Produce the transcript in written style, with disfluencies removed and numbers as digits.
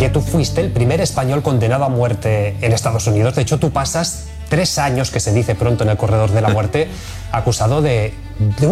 que tú fuiste el primer español condenado a muerte en Estados Unidos. De hecho, tú pasas 3 años, que se dice pronto en el corredor de la muerte, acusado de un